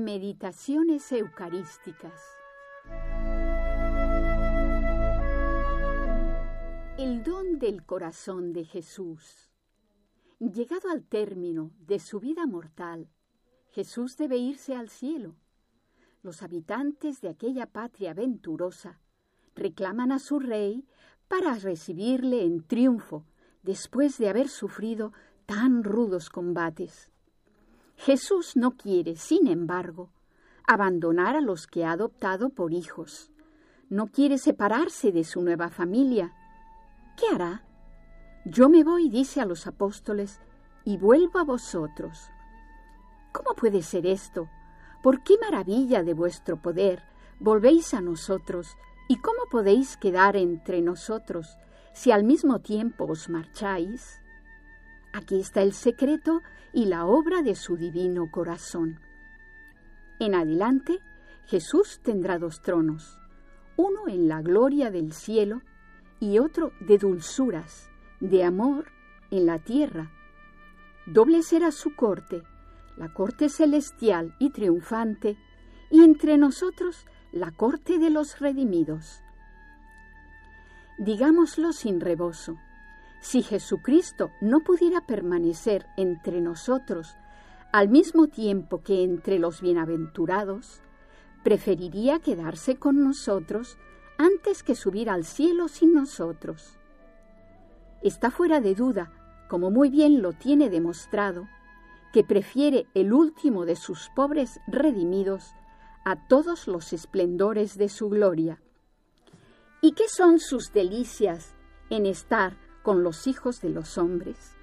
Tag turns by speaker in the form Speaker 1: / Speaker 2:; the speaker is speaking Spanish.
Speaker 1: Meditaciones eucarísticas. El don del corazón de Jesús. Llegado al término de su vida mortal, Jesús debe irse al cielo. Los habitantes de aquella patria venturosa reclaman a su rey para recibirle en triunfo después de haber sufrido tan rudos combates. Jesús no quiere, sin embargo, abandonar a los que ha adoptado por hijos. No quiere separarse de su nueva familia. ¿Qué hará? Yo me voy, dice a los apóstoles, y vuelvo a vosotros. ¿Cómo puede ser esto? ¿Por qué maravilla de vuestro poder volvéis a nosotros? ¿Y cómo podéis quedar entre nosotros si al mismo tiempo os marcháis? Aquí está el secreto y la obra de su divino corazón. En adelante, Jesús tendrá dos tronos, uno en la gloria del cielo y otro de dulzuras, de amor en la tierra. Doble será su corte, la corte celestial y triunfante, y entre nosotros la corte de los redimidos. Digámoslo sin rebozo. Si Jesucristo no pudiera permanecer entre nosotros al mismo tiempo que entre los bienaventurados, preferiría quedarse con nosotros antes que subir al cielo sin nosotros. Está fuera de duda, como muy bien lo tiene demostrado, que prefiere el último de sus pobres redimidos a todos los esplendores de su gloria. ¿Y qué son sus delicias en estar con los hijos de los hombres?